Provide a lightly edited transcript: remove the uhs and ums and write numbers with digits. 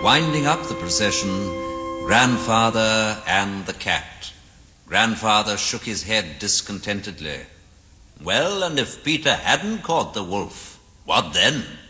Winding up the procession, Grandfather and the cat. Grandfather shook his head discontentedly. Well, and if Peter hadn't caught the wolf, what then?